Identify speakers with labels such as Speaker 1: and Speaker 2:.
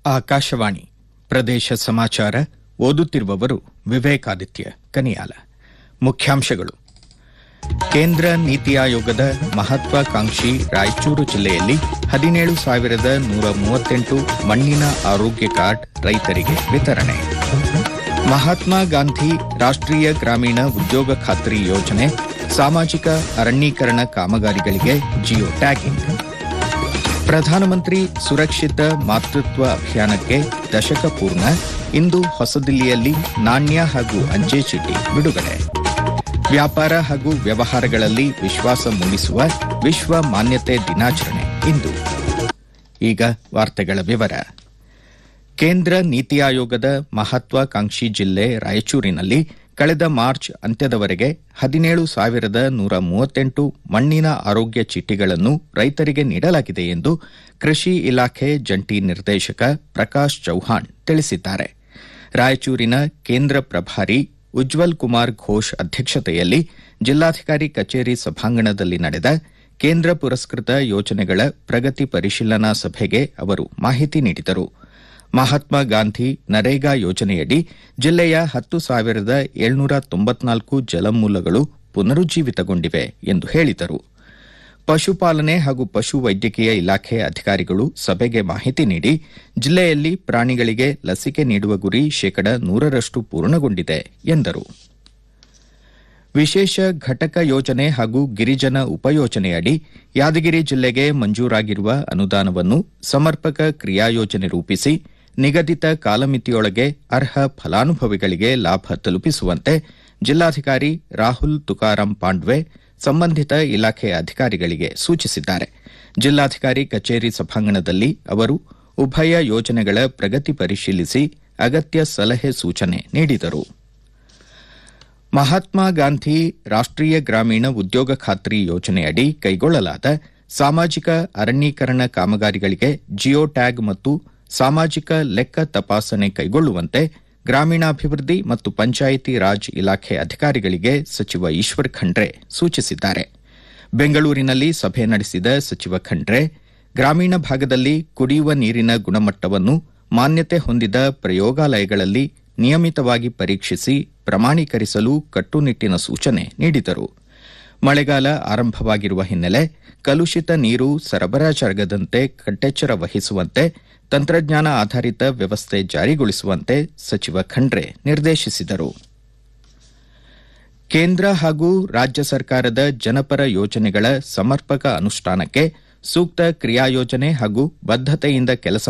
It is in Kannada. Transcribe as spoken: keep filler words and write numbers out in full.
Speaker 1: ಆಕಾಶವಾಣಿ ಪ್ರದೇಶ ಸಮಾಚಾರ ಓದುತ್ತಿರುವವರು ವಿವೇಕಾದಿತ್ಯ ಕನಿಯಾಲ. ಮುಖ್ಯಾಂಶಗಳು. ಕೇಂದ್ರ ನೀತಿ ಆಯೋಗದ ಮಹತ್ವಾಕಾಂಕ್ಷಿ ರಾಯಚೂರು ಜಿಲ್ಲೆಯಲ್ಲಿ ಹದಿನೇಳು ಸಾವಿರದ ನೂರ ಮೂವತ್ತೆಂಟು ಮಣ್ಣಿನ ಆರೋಗ್ಯ ಕಾರ್ಡ್ ರೈತರಿಗೆ ವಿತರಣೆ. ಮಹಾತ್ಮ ಗಾಂಧಿ ರಾಷ್ಟ್ರೀಯ ಗ್ರಾಮೀಣ ಉದ್ಯೋಗ ಖಾತ್ರಿ ಯೋಜನೆ ಸಾಮಾಜಿಕ ಅರಣ್ಯೀಕರಣ ಕಾಮಗಾರಿಗಳಿಗೆ ಜಿಯೋ ಟ್ಯಾಗಿಂಗ್. ಪ್ರಧಾನಮಂತ್ರಿ ಸುರಕ್ಷಿತ ಮಾತೃತ್ವ ಅಭಿಯಾನಕ್ಕೆ ದಶಕ ಪೂರ್ಣ. ಇಂದು ಹೊಸದಿಲ್ಲಿಯಲ್ಲಿ ನಾಣ್ಯ ಹಾಗೂ ಅಂಚೆ ಚೀಟಿ ಬಿಡುಗಡೆ. ವ್ಯಾಪಾರ ಹಾಗೂ ವ್ಯವಹಾರಗಳಲ್ಲಿ ವಿಶ್ವಾಸ ಮೂಡಿಸುವ ವಿಶ್ವ ಮಾನ್ಯತೆ ದಿನಾಚರಣೆ ಇಂದು. ಈಗ ವಾರ್ತೆಗಳ ವಿವರ. ಕೇಂದ್ರ ನೀತಿ ಆಯೋಗದ ಮಹತ್ವಾಕಾಂಕ್ಷಿ ಜಿಲ್ಲೆ ರಾಯಚೂರಿನಲ್ಲಿ ಕಳೆದ ಮಾರ್ಚ್ ಅಂತ್ಯದವರೆಗೆ ಹದಿನೇಳು ಸಾವಿರದ ನೂರ ಮೂವತ್ತೆಂಟು ಮಣ್ಣಿನ ಆರೋಗ್ಯ ಚೀಟಿಗಳನ್ನು ರೈತರಿಗೆ ನೀಡಲಾಗಿದೆ ಎಂದು ಕೃಷಿ ಇಲಾಖೆ ಜಂಟಿ ನಿರ್ದೇಶಕ ಪ್ರಕಾಶ್ ಚೌಹಾಣ್ ತಿಳಿಸಿದ್ದಾರೆ. ರಾಯಚೂರಿನ ಕೇಂದ್ರ ಪ್ರಭಾರಿ ಉಜ್ವಲ್ ಕುಮಾರ್ ಘೋಷ್ ಅಧ್ಯಕ್ಷತೆಯಲ್ಲಿ ಜಿಲ್ಲಾಧಿಕಾರಿ ಕಚೇರಿ ಸಭಾಂಗಣದಲ್ಲಿ ನಡೆದ ಕೇಂದ್ರ ಪುರಸ್ಕೃತ ಯೋಜನೆಗಳ ಪ್ರಗತಿ ಪರಿಶೀಲನಾ ಸಭೆಗೆ ಅವರು ಮಾಹಿತಿ ನೀಡಿದರು. ಮಹಾತ್ಮ ಗಾಂಧಿ ನರೇಗಾ ಯೋಜನೆಯಡಿ ಜಿಲ್ಲೆಯ ಹತ್ತು ಸಾವಿರದ ಏಳ್ನೂರ ತೊಂಬತ್ನಾಲ್ಕು ಜಲಮೂಲಗಳು ಪುನರುಜ್ಜೀವಿತಗೊಂಡಿವೆ ಎಂದು ಹೇಳಿದರು. ಪಶುಪಾಲನೆ ಹಾಗೂ ಪಶು ವೈದ್ಯಕೀಯ ಇಲಾಖೆ ಅಧಿಕಾರಿಗಳು ಸಭೆಗೆ ಮಾಹಿತಿ ನೀಡಿ ಜಿಲ್ಲೆಯಲ್ಲಿ ಪ್ರಾಣಿಗಳಿಗೆ ಲಸಿಕೆ ನೀಡುವ ಗುರಿ ಶೇಕಡ ನೂರರಷ್ಟು ಪೂರ್ಣಗೊಂಡಿದೆ ಎಂದರು. ವಿಶೇಷ ಘಟಕ ಯೋಜನೆ ಹಾಗೂ ಗಿರಿಜನ ಉಪಯೋಜನೆಯಡಿ ಯಾದಗಿರಿ ಜಿಲ್ಲೆಗೆ ಮಂಜೂರಾಗಿರುವ ಅನುದಾನವನ್ನು ಸಮರ್ಪಕ ಕ್ರಿಯಾಯೋಜನೆ ರೂಪಿಸಿ ನಿಗದಿತ ಕಾಲಮಿತಿಯೊಳಗೆ ಅರ್ಹ ಫಲಾನುಭವಿಗಳಿಗೆ ಲಾಭ ತಲುಪಿಸುವಂತೆ ಜಿಲ್ಲಾಧಿಕಾರಿ ರಾಹುಲ್ ತುಕಾರಾಂ ಪಾಂಡ್ವೆ ಸಂಬಂಧಿತ ಇಲಾಖೆ ಅಧಿಕಾರಿಗಳಿಗೆ ಸೂಚಿಸಿದ್ದಾರೆ. ಜಿಲ್ಲಾಧಿಕಾರಿ ಕಚೇರಿ ಸಭಾಂಗಣದಲ್ಲಿ ಅವರು ಉಭಯ ಯೋಜನೆಗಳ ಪ್ರಗತಿ ಪರಿಶೀಲಿಸಿ ಅಗತ್ಯ ಸಲಹೆ ಸೂಚನೆ ನೀಡಿದರು. ಮಹಾತ್ಮ ಗಾಂಧಿ ರಾಷ್ಟ್ರೀಯ ಗ್ರಾಮೀಣ ಉದ್ಯೋಗ ಖಾತ್ರಿ ಯೋಜನೆಯಡಿ ಕೈಗೊಳ್ಳಲಾದ ಸಾಮಾಜಿಕ ಅರಣ್ಯೀಕರಣ ಕಾಮಗಾರಿಗಳಿಗೆ ಜಿಯೋ ಟ್ಯಾಗ್ ಮತ್ತು ಸಾಮಾಜಿಕ ಲೆಕ್ಕ ತಪಾಸಣೆ ಕೈಗೊಳ್ಳುವಂತೆ ಗ್ರಾಮೀಣಾಭಿವೃದ್ಧಿ ಮತ್ತು ಪಂಚಾಯಿತಿ ರಾಜ್ ಇಲಾಖೆ ಅಧಿಕಾರಿಗಳಿಗೆ ಸಚಿವ ಈಶ್ವರ್ ಖಂಡ್ರೆ ಸೂಚಿಸಿದ್ದಾರೆ. ಬೆಂಗಳೂರಿನಲ್ಲಿ ಸಭೆ ನಡೆಸಿದ ಸಚಿವ ಖಂಡ್ರೆ ಗ್ರಾಮೀಣ ಭಾಗದಲ್ಲಿ ಕುಡಿಯುವ ನೀರಿನ ಗುಣಮಟ್ಟವನ್ನು ಮಾನ್ಯತೆ ಹೊಂದಿದ ಪ್ರಯೋಗಾಲಯಗಳಲ್ಲಿ ನಿಯಮಿತವಾಗಿ ಪರೀಕ್ಷಿಸಿ ಪ್ರಮಾಣೀಕರಿಸಲು ಕಟ್ಟುನಿಟ್ಟಿನ ಸೂಚನೆ ನೀಡಿದರು. ಮಳೆಗಾಲ ಆರಂಭವಾಗಿರುವ ಹಿನ್ನೆಲೆ ಕಲುಷಿತ ನೀರು ಸರಬರಾಜಾಗದಂತೆ ಕಟ್ಟೆಚ್ಚರ ವಹಿಸುವಂತೆ ತಂತ್ರಜ್ಞಾನ ಆಧಾರಿತ ವ್ಯವಸ್ಥೆ ಜಾರಿಗೊಳಿಸುವಂತೆ ಸಚಿವ ಖಂಡ್ರೆ ನಿರ್ದೇಶಿಸಿದರು. ಕೇಂದ್ರ ಹಾಗೂ ರಾಜ್ಯ ಸರ್ಕಾರದ ಜನಪರ ಯೋಜನೆಗಳ ಸಮರ್ಪಕ ಅನುಷ್ಠಾನಕ್ಕೆ ಸೂಕ್ತ ಕ್ರಿಯಾಯೋಜನೆ ಹಾಗೂ ಬದ್ದತೆಯಿಂದ ಕೆಲಸ